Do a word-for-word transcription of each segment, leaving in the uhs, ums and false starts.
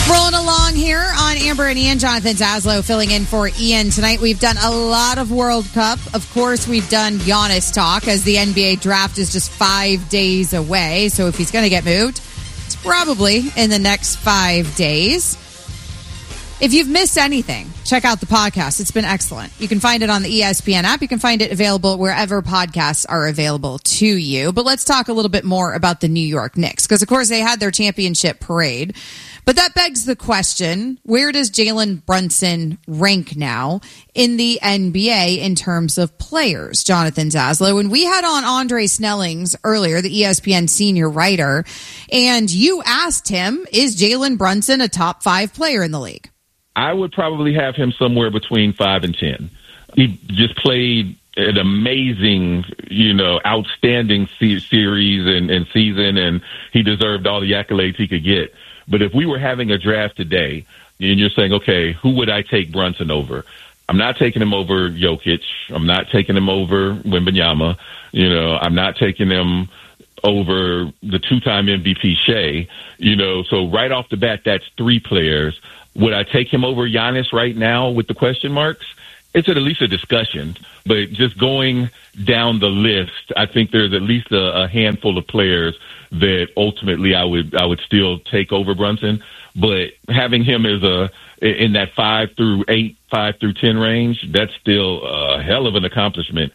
Rolling along here on Amber and Ian. Jonathan Zaslow filling in for Ian tonight. We've done a lot of World Cup. Of course, we've done Giannis talk as the N B A draft is just five days away. So if he's going to get moved, it's probably in the next five days. If you've missed anything, check out the podcast. It's been excellent. You can find it on the E S P N app. You can find it available wherever podcasts are available to you. But let's talk a little bit more about the New York Knicks, because, of course, they had their championship parade. But that begs the question, where does Jalen Brunson rank now in the N B A in terms of players, Jonathan Zaslow? And we had on Andre Snellings earlier, the E S P N senior writer, and you asked him, is Jalen Brunson a top five player in the league? I would probably have him somewhere between five and ten. He just played an amazing, you know, outstanding se- series and, and season, and he deserved all the accolades he could get. But if we were having a draft today, and you're saying, okay, who would I take Brunson over? I'm not taking him over Jokic. I'm not taking him over Wembanyama. You know, I'm not taking him over the two-time M V P Shea. You know, so right off the bat, that's three players. Would I take him over Giannis right now with the question marks? It's at least a discussion. But just going down the list, I think there's at least a, a handful of players that ultimately I would I would still take over Brunson. But having him as a in that five through eight, five through ten range, that's still a hell of an accomplishment.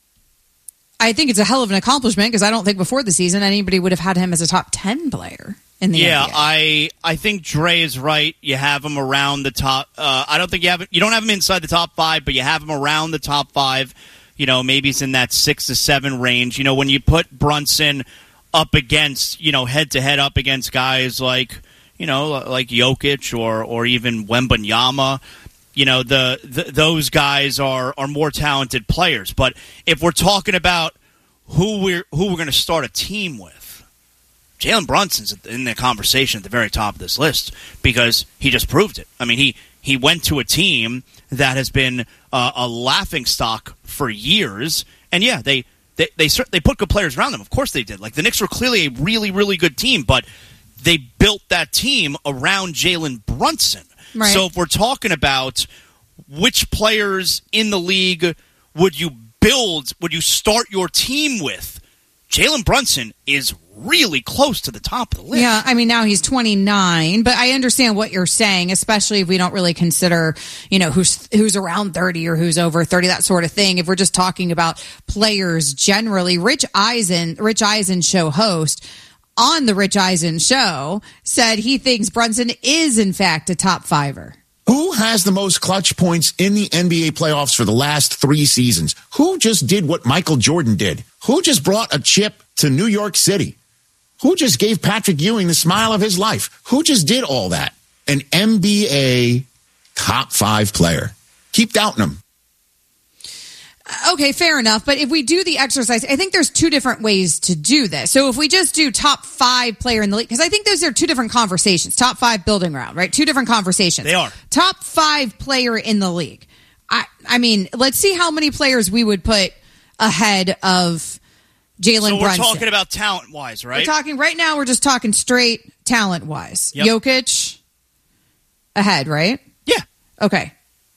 I think it's a hell of an accomplishment because I don't think before the season anybody would have had him as a top ten player in the yeah, N B A. I I think Dre is right. You have him around the top. Uh, I don't think you have you don't have him inside the top five, but you have him around the top five. You know, maybe he's in that six to seven range. You know, when you put Brunson up against, you know, head to head up against guys like, you know, like Jokic or or even Wembanyama. You know, the, the those guys are, are more talented players. But if we're talking about who we're who we're going to start a team with, Jalen Brunson's in the conversation at the very top of this list because he just proved it. I mean, he, he went to a team that has been uh, a laughingstock for years, and yeah, they they they they put good players around them. Of course, they did. Like the Knicks were clearly a really really good team, but they built that team around Jalen Brunson. Right. So if we're talking about which players in the league would you build, would you start your team with, Jalen Brunson is really close to the top of the list. Yeah, I mean, now he's twenty-nine, but I understand what you're saying, especially if we don't really consider, you know, who's who's around thirty or who's over thirty, that sort of thing. If we're just talking about players generally, Rich Eisen, Rich Eisen show host, on the Rich Eisen show, said he thinks Brunson is, in fact, a top fiver. Who has the most clutch points in the N B A playoffs for the last three seasons? Who just did what Michael Jordan did? Who just brought a chip to New York City? Who just gave Patrick Ewing the smile of his life? Who just did all that? An N B A top five player. Keep doubting him. Okay, fair enough. But if we do the exercise, I think there's two different ways to do this. So if we just do top five player in the league, because I think those are two different conversations. Top five building round, right? Two different conversations. They are. Top five player in the league. I, I mean, let's see how many players we would put ahead of Jalen Brunson. So we're talking about talent-wise, right? We're talking, right now, we're just talking straight talent-wise. Yep. Jokic ahead, right? Yeah. Okay.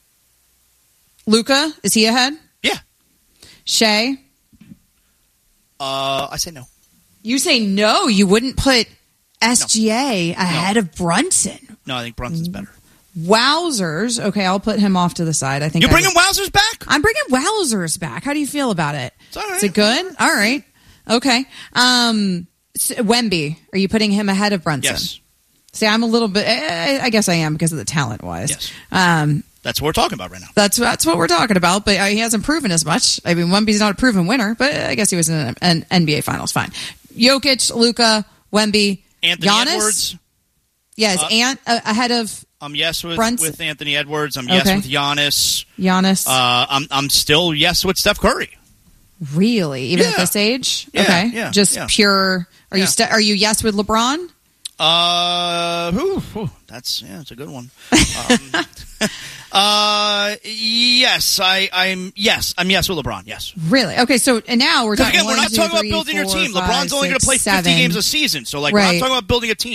Luka, is he ahead? Yeah. Shea? Uh, I say no. You say no, you wouldn't put S G A no. ahead no. of Brunson. No, I think Brunson's better. Wowzers. Okay, I'll put him off to the side. I think You're I bringing would... Wowzers back? I'm bringing Wowzers back. How do you feel about it? It's all right. Is it good? All right. Okay. Um, Wemby, are you putting him ahead of Brunson? Yes. See, I'm a little bit, I guess I am because of the talent-wise. Yes. Um, That's what we're talking about right now. That's that's what we're talking about, but he hasn't proven as much. I mean, Wemby's not a proven winner, but I guess he was in an, an N B A Finals. Fine. Jokic, Luka, Wemby, Anthony Giannis? Edwards. Yes, Uh, Ant uh, ahead of I'm yes with, Brunson. with Anthony Edwards. I'm yes Okay. with Giannis. Giannis. Uh, I'm I'm still yes with Steph Curry. Really? Even Yeah. at this age? Yeah, okay. yeah, Just yeah. pure. Are Yeah. you st- Are you yes with LeBron? Uh, whew, whew, that's yeah, that's a good one. Um, uh, yes, I, I'm yes, I'm yes with LeBron. Yes. Really? Okay. So and now we're talking. Again, we're one, not two, talking three, about building your four, team. five, LeBron's only going to six, play seven. fifty games a season, so like we're Right. not talking about building a team.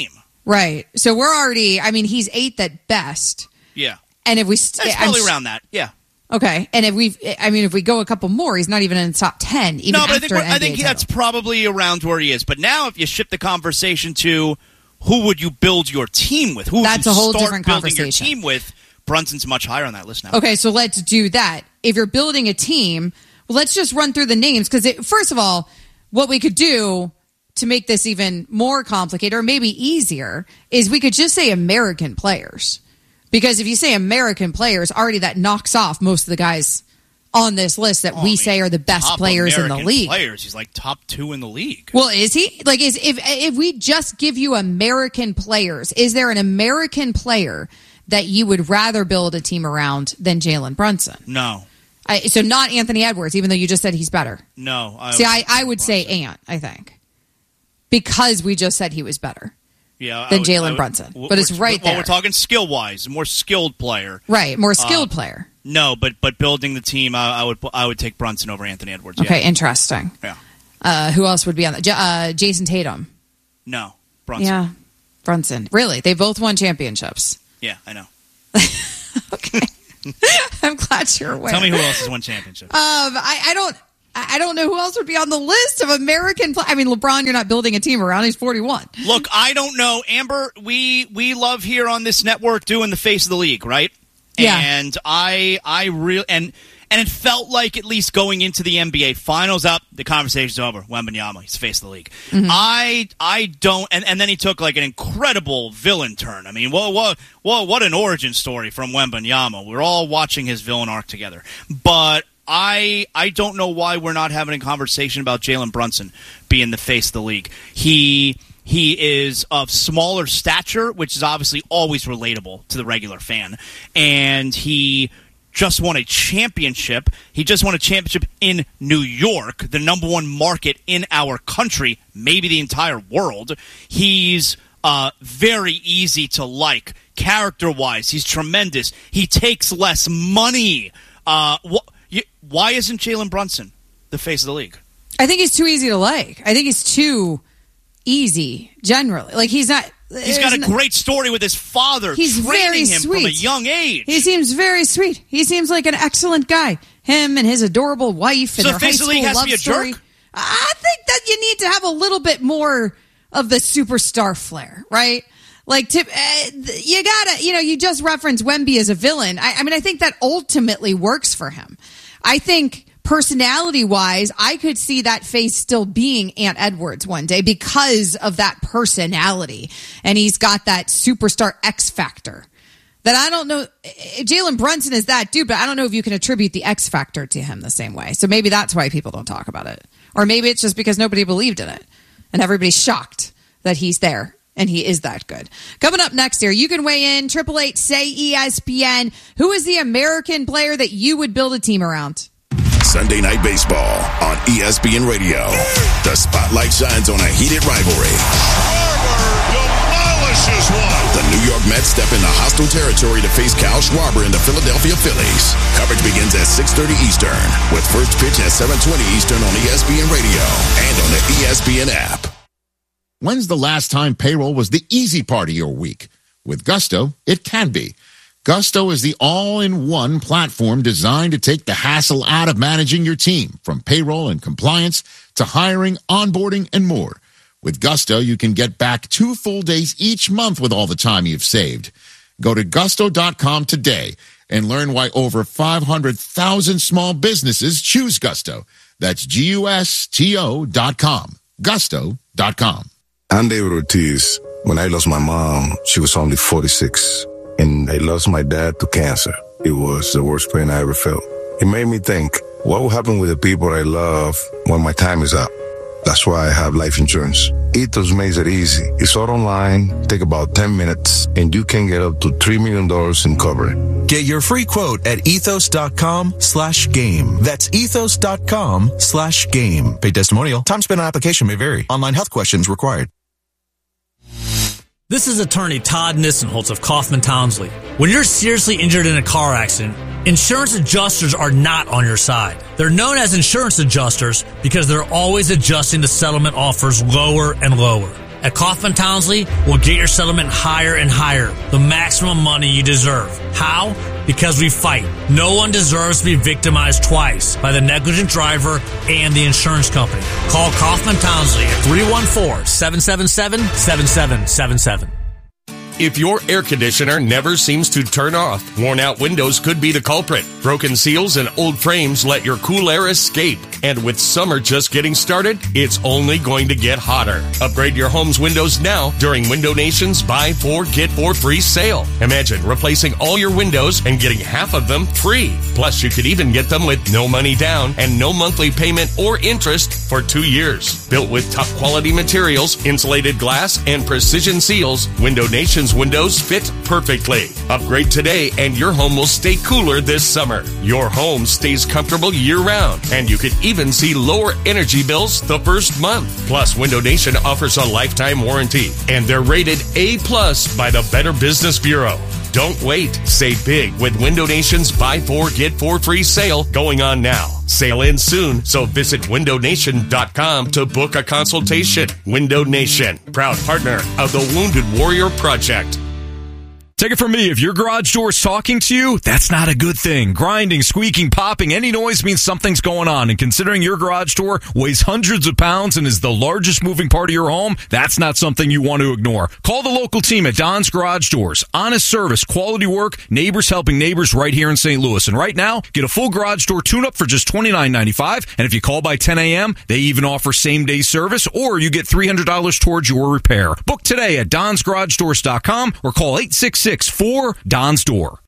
Right. So we're already, I mean, he's eighth at best. Yeah. And if we... It's probably I'm, around that, yeah. Okay. And if we I mean, if we go a couple more, he's not even in the top ten. Even no, but I after think, an I think that's probably around where he is. But now if you shift the conversation to who would you build your team with? Who that's would you a whole start different building conversation. your team with? Brunson's much higher on that list now. Okay, so let's do that. If you're building a team, well, let's just run through the names. Because first of all, what we could do to make this even more complicated or maybe easier is we could just say American players. Because if you say American players, already that knocks off most of the guys on this list that oh, we I mean, say are the best players American in the league. Players, he's like top two in the league. Well, is he? Like, is if if we just give you American players, is there an American player that you would rather build a team around than Jalen Brunson? No. I, so not Anthony Edwards, even though you just said he's better. No. I See, I, I would say Ant, I think. Because we just said he was better yeah, than Jalen Brunson. But it's right well, there. We're talking skill-wise, a more skilled player. Right, more skilled uh, player. No, but but building the team, I, I would I would take Brunson over Anthony Edwards. Okay, yeah. interesting. Yeah. Uh, who else would be on that? J- uh, Jason Tatum. No, Brunson. Yeah, Brunson. Really? They both won championships. Yeah, I know. Okay. I'm glad you're aware. Tell me who else has won championships. Um, I, I don't I don't know who else would be on the list of American play- I mean, LeBron, you're not building a team around. He's forty-one. Look, I don't know. Amber, we we love here on this network doing the face of the league, right? Yeah. And I I really and and it felt like at least going into the N B A finals up, the conversation's over. Wembanyama, he's the face of the league. Mm-hmm. I I don't and, and then he took like an incredible villain turn. I mean, whoa, whoa, whoa, what an origin story from Wembanyama. We're all watching his villain arc together. But I I don't know why we're not having a conversation about Jalen Brunson being the face of the league. He he is of smaller stature, which is obviously always relatable to the regular fan, and he just won a championship. He just won a championship in New York, the number one market in our country, maybe the entire world. He's uh, very easy to like, character-wise. He's tremendous. He takes less money. Uh, wh- you, why isn't Jalen Brunson the face of the league? I think he's too easy to like. I think he's too easy, generally. Like, he's not... He's got a not, great story with his father he's training very him sweet. from a young age. He seems very sweet. He seems like an excellent guy. Him and his adorable wife and so their high school has love to be a story. Jerk? I think that you need to have a little bit more of the superstar flair, right? Like, to, uh, you gotta, you know, you just referenced Wemby as a villain. I, I mean, I think that ultimately works for him. I think personality-wise, I could see that face still being Ant Edwards one day because of that personality. And he's got that superstar X factor that I don't know. Jalen Brunson is that dude, but I don't know if you can attribute the X factor to him the same way. So maybe that's why people don't talk about it. Or maybe it's just because nobody believed in it. And everybody's shocked that he's there. And he is that good. Coming up next here, you can weigh in. Triple eight say E S P N. Who is the American player that you would build a team around? Sunday Night Baseball on E S P N Radio. The spotlight shines on a heated rivalry. Schwarber demolishes one. The New York Mets step into hostile territory to face Kyle Schwarber and the Philadelphia Phillies. Coverage begins at six thirty Eastern with first pitch at seven twenty Eastern on E S P N Radio and on the E S P N app. When's the last time payroll was the easy part of your week? With Gusto, it can be. Gusto is the all-in-one platform designed to take the hassle out of managing your team, from payroll and compliance to hiring, onboarding, and more. With Gusto, you can get back two full days each month with all the time you've saved. Go to gusto dot com today and learn why over five hundred thousand small businesses choose Gusto. That's G U S T O dot com. gusto dot com. I'm David Ortiz. When I lost my mom, she was only forty-six. And I lost my dad to cancer. It was the worst pain I ever felt. It made me think, what will happen with the people I love when my time is up? That's why I have life insurance. Ethos makes it easy. It's all online, take about ten minutes, and you can get up to three million dollars in cover. Get your free quote at ethos dot com slash game. That's ethos dot com slash game. Paid testimonial. Time spent on application may vary. Online health questions required. This is attorney Todd Nissenholtz of Kaufman Townsley. When you're seriously injured in a car accident, insurance adjusters are not on your side. They're known as insurance adjusters because they're always adjusting the settlement offers lower and lower. At Kaufman Townsley, we'll get your settlement higher and higher, the maximum money you deserve. How? Because we fight. No one deserves to be victimized twice by the negligent driver and the insurance company. Call Kaufman Townsley at three one four, seven seven seven, seven seven seven seven. If your air conditioner never seems to turn off, worn out windows could be the culprit. Broken seals and old frames let your cool air escape. And with summer just getting started, it's only going to get hotter. Upgrade your home's windows now during Window Nation's Buy Four, Get Four Free sale. Imagine replacing all your windows and getting half of them free. Plus, you could even get them with no money down and no monthly payment or interest for two years. Built with top quality materials, insulated glass, and precision seals, Window Nation's windows fit perfectly. Upgrade today and your home will stay cooler this summer. Your home stays comfortable year-round, and you could even see lower energy bills the first month. Plus, Window Nation offers a lifetime warranty, and they're rated A plus by the Better Business Bureau. Don't wait. Save big with Window Nation's Buy Four, Get Four Free sale going on now. Sale ends soon, so visit window nation dot com to book a consultation. Window Nation, proud partner of the Wounded Warrior Project. Take it from me, if your garage door is talking to you, that's not a good thing. Grinding, squeaking, popping, any noise means something's going on. And considering your garage door weighs hundreds of pounds and is the largest moving part of your home, that's not something you want to ignore. Call the local team at Don's Garage Doors. Honest service, quality work, neighbors helping neighbors right here in Saint Louis. And right now, get a full garage door tune-up for just twenty-nine ninety-five. And if you call by ten a.m., they even offer same-day service, or you get three hundred dollars towards your repair. Book today at dons garage doors dot com or call eight six six, four, Don's Door.